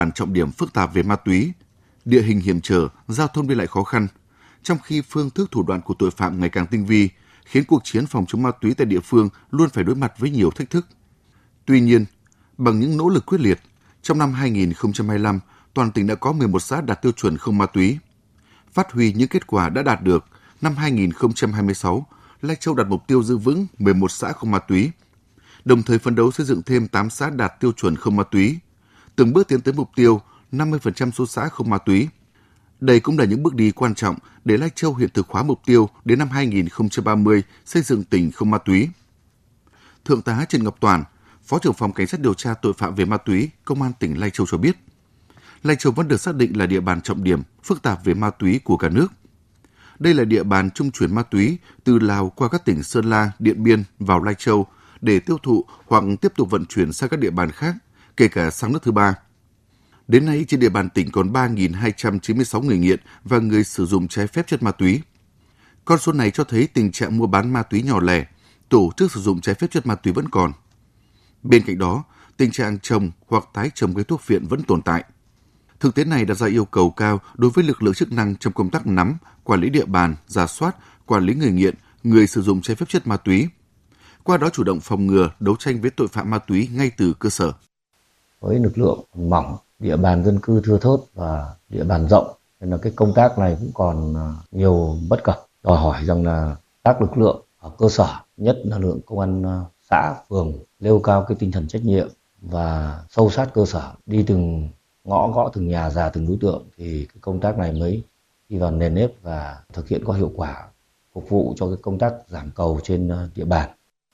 bàn trọng điểm phức tạp về ma túy, địa hình hiểm trở, giao thông đi lại khó khăn, trong khi phương thức thủ đoạn của tội phạm ngày càng tinh vi, khiến cuộc chiến phòng chống ma túy tại địa phương luôn phải đối mặt với nhiều thách thức. Tuy nhiên, bằng những nỗ lực quyết liệt, trong năm 2025, toàn tỉnh đã có 11 xã đạt tiêu chuẩn không ma túy. Phát huy những kết quả đã đạt được, năm 2026, Lai Châu đặt mục tiêu giữ vững 11 xã không ma túy, đồng thời phấn đấu xây dựng thêm 8 xã đạt tiêu chuẩn không ma túy, từng bước tiến tới mục tiêu 50% số xã không ma túy. Đây cũng là những bước đi quan trọng để Lai Châu hiện thực hóa mục tiêu đến năm 2030 xây dựng tỉnh không ma túy. Thượng tá Trần Ngọc Toàn, Phó trưởng phòng Cảnh sát điều tra tội phạm về ma túy, Công an tỉnh Lai Châu cho biết, Lai Châu vẫn được xác định là địa bàn trọng điểm phức tạp về ma túy của cả nước. Đây là địa bàn trung chuyển ma túy từ Lào qua các tỉnh Sơn La, Điện Biên vào Lai Châu để tiêu thụ hoặc tiếp tục vận chuyển sang các địa bàn khác, kể cả sang nước thứ ba. Đến nay, trên địa bàn tỉnh còn 3.296 người nghiện và người sử dụng trái phép chất ma túy. Con số này cho thấy tình trạng mua bán ma túy nhỏ lẻ, tổ chức sử dụng trái phép chất ma túy vẫn còn. Bên cạnh đó, tình trạng trồng hoặc tái trồng cây thuốc viện vẫn tồn tại. Thực tế này đặt ra yêu cầu cao đối với lực lượng chức năng trong công tác nắm, quản lý địa bàn, rà soát, quản lý người nghiện, người sử dụng trái phép chất ma túy. Qua đó chủ động phòng ngừa, đấu tranh với tội phạm ma túy ngay từ cơ sở. Với lực lượng mỏng, địa bàn dân cư thưa thớt và địa bàn rộng, nên là cái công tác này cũng còn nhiều bất cập, đòi hỏi rằng là các lực lượng ở cơ sở, nhất là lực lượng công an xã, phường nêu cao cái tinh thần trách nhiệm và sâu sát cơ sở, đi từng ngõ gõ từng nhà, ra từng đối tượng thì cái công tác này mới đi vào nền nếp và thực hiện có hiệu quả, phục vụ cho cái công tác giảm cầu trên địa bàn.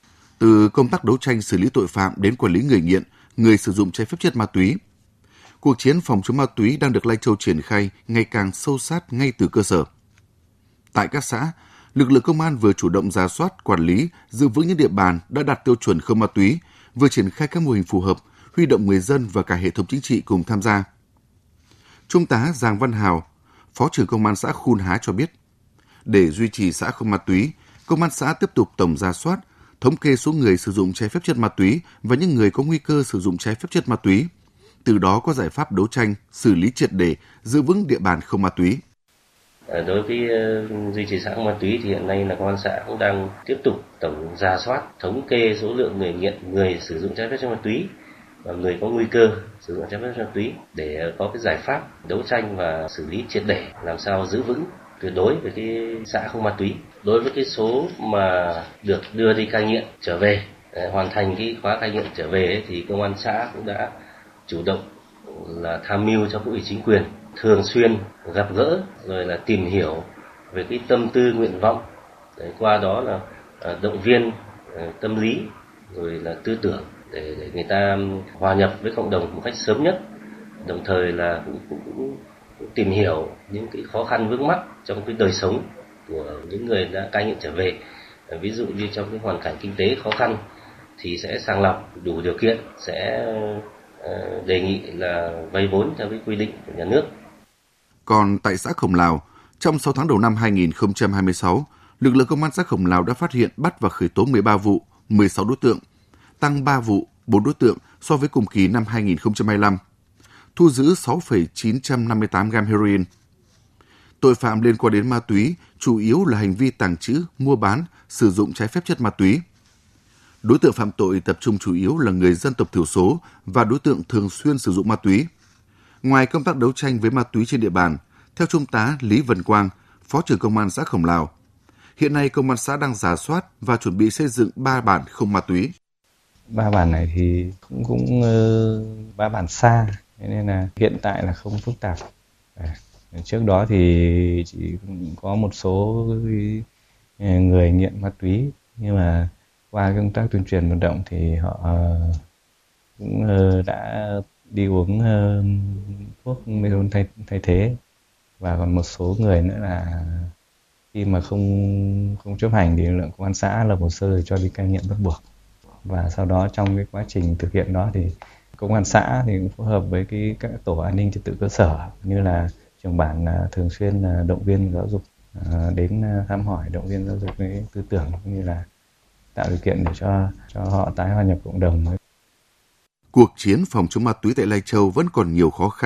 Từ công tác đấu tranh xử lý tội phạm đến quản lý người nghiện, người sử dụng trái phép chất ma túy, cuộc chiến phòng chống ma túy đang được Lai Châu triển khai ngày càng sâu sát ngay từ cơ sở. Tại các xã, lực lượng công an vừa chủ động rà soát, quản lý, giữ vững những địa bàn đã đạt tiêu chuẩn không ma túy, vừa triển khai các mô hình phù hợp, huy động người dân và cả hệ thống chính trị cùng tham gia. Trung tá Giàng Văn Hào, Phó trưởng Công an xã Khun Há cho biết, để duy trì xã không ma túy, Công an xã tiếp tục tổng rà soát, thống kê số người sử dụng trái phép chất ma túy và những người có nguy cơ sử dụng trái phép chất ma túy. Từ đó có giải pháp đấu tranh, xử lý triệt để, giữ vững địa bàn không ma túy. Đối với duy trì xã không ma túy thì hiện nay là công an xã cũng đang tiếp tục tổng rà soát, thống kê số lượng người nghiện, người sử dụng trái phép chất ma túy và người có nguy cơ sử dụng trái phép chất ma túy để có cái giải pháp đấu tranh và xử lý triệt để, làm sao giữ vững tuyệt đối về cái xã không ma túy. Đối với cái số mà được đưa đi cai nghiện trở về, hoàn thành cái khóa cai nghiện trở về ấy, thì công an xã cũng đã chủ động là tham mưu cho cấp ủy chính quyền thường xuyên gặp gỡ rồi là tìm hiểu về cái tâm tư nguyện vọng, qua đó là động viên tâm lý rồi là tư tưởng để người ta hòa nhập với cộng đồng một cách sớm nhất, đồng thời là cũng tìm hiểu những cái khó khăn vướng mắc trong cái đời sống của những người đã cai nghiện trở về. Ví dụ như trong cái hoàn cảnh kinh tế khó khăn thì sẽ sàng lọc đủ điều kiện, sẽ đề nghị là vay vốn theo cái quy định của nhà nước. Còn tại xã Khổng Lào, trong 6 tháng đầu năm 2026, lực lượng công an xã Khổng Lào đã phát hiện, bắt và khởi tố 13 vụ, 16 đối tượng, tăng 3 vụ, 4 đối tượng so với cùng kỳ năm 2025, thu giữ 6,958 gam heroin. Tội phạm liên quan đến ma túy chủ yếu là hành vi tàng trữ, mua bán, sử dụng trái phép chất ma túy. Đối tượng phạm tội tập trung chủ yếu là người dân tộc thiểu số và đối tượng thường xuyên sử dụng ma túy. Ngoài công tác đấu tranh với ma túy trên địa bàn, theo Trung tá Lý Vân Quang, Phó trưởng Công an xã Khổng Lào, hiện nay Công an xã đang rà soát và chuẩn bị xây dựng 3 bản không ma túy. 3 bản này thì cũng 3 bản xa, nên là hiện tại là không phức tạp. Trước đó thì chỉ có một số người nghiện ma túy, nhưng mà qua công tác tuyên truyền vận động thì họ cũng đã đi uống thuốc methadone thay thế, và còn một số người nữa là khi mà không chấp hành thì lực lượng công an xã lập hồ sơ cho đi cai nghiện bắt buộc. Và sau đó trong cái quá trình thực hiện đó thì công an xã thì cũng phối hợp với các tổ an ninh trật tự cơ sở, như là trưởng bản thường xuyên động viên giáo dục, đến thăm hỏi, động viên giáo dục với tư tưởng, cũng như là tạo điều kiện để cho họ tái hòa nhập cộng đồng. Cuộc chiến phòng chống ma túy tại Lai Châu vẫn còn nhiều khó khăn.